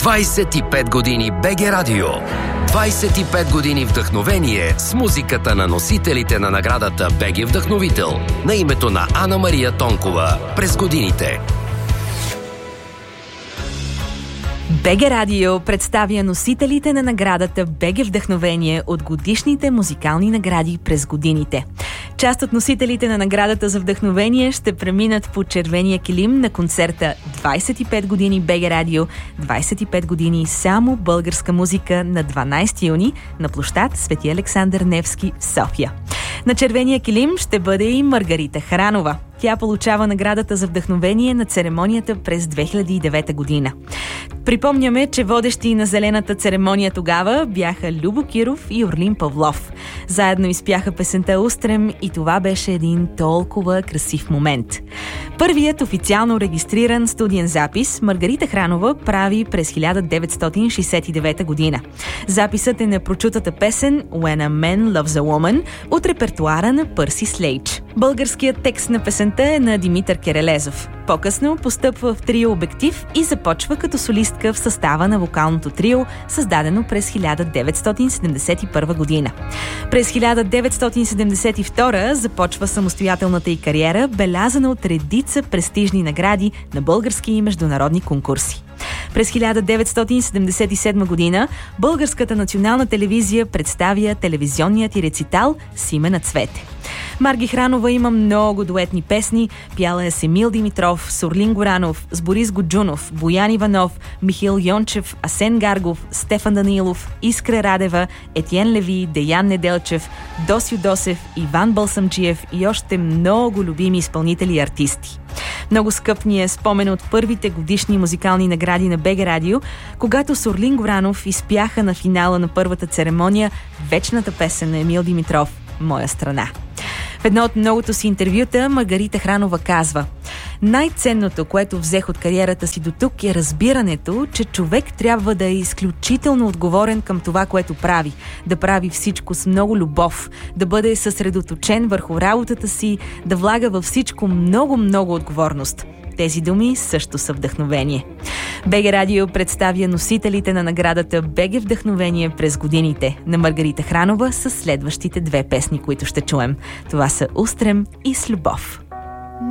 25 години БГ Радио. 25 години вдъхновение с музиката на носителите на наградата БГ Вдъхновител на името на Ана Мария Тонкова през годините. БГ Радио представя носителите на наградата БГ Вдъхновение от годишните музикални награди през годините. Част от носителите на наградата за вдъхновение ще преминат по червения килим на концерта 25 години БГ Радио, 25 години само българска музика на 12 юни на площад Свети Александър Невски в София. На червения килим ще бъде и Маргарита Хранова. Тя получава наградата за вдъхновение на церемонията през 2009 година. Припомняме, че водещи на зелената церемония тогава бяха Любо Киров и Орлин Павлов. Заедно изпяха песента «Устрем» и това беше един толкова красив момент. Първият официално регистриран студиен запис Маргарита Хранова прави през 1969 година. Записът е на прочутата песен «When a Man Loves a Woman» от репертуара на Пърси Слейдж. Българският текст на песента е на Димитър Керелезов. По-късно постъпва в трио «Обектив» и започва като солистка в състава на вокалното трио, създадено през 1971 година. През 1972 започва самостоятелната й кариера, белязана от редица престижни награди на български и международни конкурси. През 1977 година Българската национална телевизия представя телевизионният и рецитал «Симе цвете». Марги Хранова има много дуетни песни. Пяла е с Емил Димитров, с Орлин Горанов, с Борис Годжунов, Боян Иванов, Михаил Йончев, Асен Гаргов, Стефан Данилов, Искра Радева, Етиен Леви, Деян Неделчев, Досю Досев, Иван Балсамджиев и още много любими изпълнители и артисти. Много скъп ни е спомен от първите годишни музикални награди на БГ Радио, когато с Орлин Горанов изпяха на финала на първата церемония вечната песен на Емил Димитров «Моя страна». В едно от многото си интервюта Маргарита Хранова казва: „Най-ценното, което взех от кариерата си до тук, е разбирането, че човек трябва да е изключително отговорен към това, което прави, да прави всичко с много любов, да бъде съсредоточен върху работата си, да влага във всичко много отговорност. Тези думи също са вдъхновение“. БГ Радио представя носителите на наградата БГ Вдъхновение през годините на Маргарита Хранова с следващите две песни, които ще чуем. Това са «Устрем» и «С любов».